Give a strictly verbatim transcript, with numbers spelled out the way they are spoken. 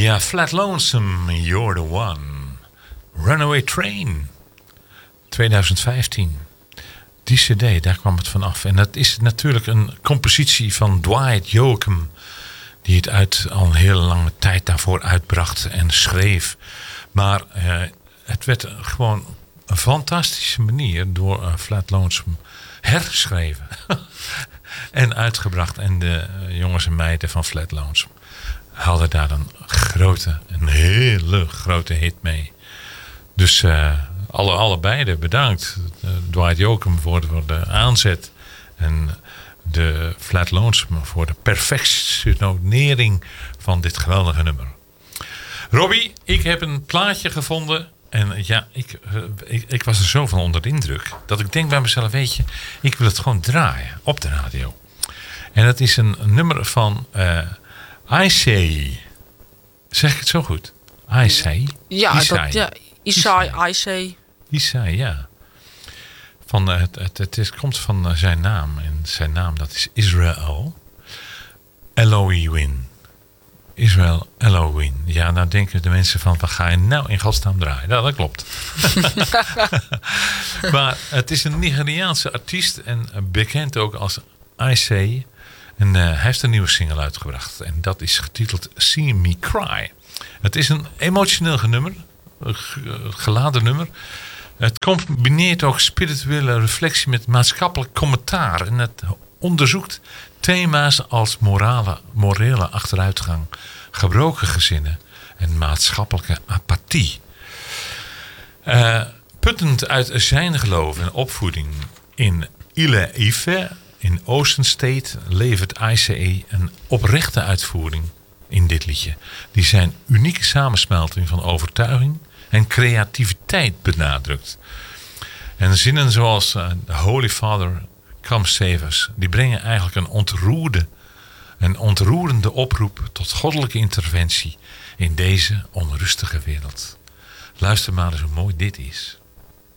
Ja, Flat Lonesome, You're the One. Runaway Train, twintig vijftien. Die cd, daar kwam het vanaf. En dat is natuurlijk een compositie van Dwight Yoakam, die het uit al een hele lange tijd daarvoor uitbracht en schreef. Maar uh, het werd gewoon een fantastische manier door uh, Flat Lonesome hergeschreven en uitgebracht. En de uh, jongens en meiden van Flat Lonesome hadden daar een grote, een hele grote hit mee. Dus uh, alle, allebei bedankt. Uh, Dwight Yoakam voor de, voor de aanzet en de Flat Lonesome voor de perfectionering van dit geweldige nummer. Robbie, ik heb een plaatje gevonden. En ja, ik, ik, ik was er zo van onder de indruk dat ik denk bij mezelf, weet je, ik wil het gewoon draaien op de radio. En dat is een, een nummer van uh, I Say. Zeg ik het zo goed? I Say? Ja, Isai. dat, ja. Isai, I Say. Isai, ja. Van, uh, het, het, het is, komt van uh, zijn naam. En zijn naam, dat is Israel Elohim. Israel Elohim. Ja, nou denken de mensen van, wat ga je nou in godsnaam draaien? Nou, dat klopt. Maar het is een Nigeriaanse artiest en bekend ook als I Say. En uh, hij heeft een nieuwe single uitgebracht. En dat is getiteld See Me Cry. Het is een emotioneel nummer. Een geladen nummer. Het combineert ook spirituele reflectie met maatschappelijk commentaar. En het onderzoekt thema's als morale, morele achteruitgang, gebroken gezinnen en maatschappelijke apathie. Uh, puttend uit zijn geloof en opvoeding in Ile-Ife in Ocean State levert I C E een oprechte uitvoering in dit liedje. Die zijn unieke samensmelting van overtuiging en creativiteit benadrukt. En zinnen zoals uh, The Holy Father, Come Save Us, die brengen eigenlijk een ontroerde, een ontroerende oproep tot goddelijke interventie in deze onrustige wereld. Luister maar eens hoe mooi dit is.